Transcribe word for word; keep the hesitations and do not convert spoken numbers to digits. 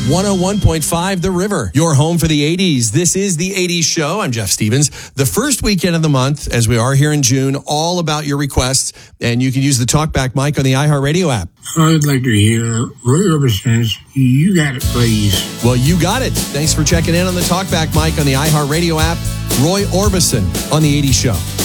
one oh one point five The River, your home for the eighties. This is the eighties Show. I'm Jeff Stevens. The first weekend of the month, as we are here in June, all about your requests. And you can use the TalkBack mic on the iHeartRadio app. I would like to hear Roy Orbison's You Got It, Please. Well, you got it. Thanks for checking in on the TalkBack mic on the iHeartRadio app. Roy Orbison on the eighties Show.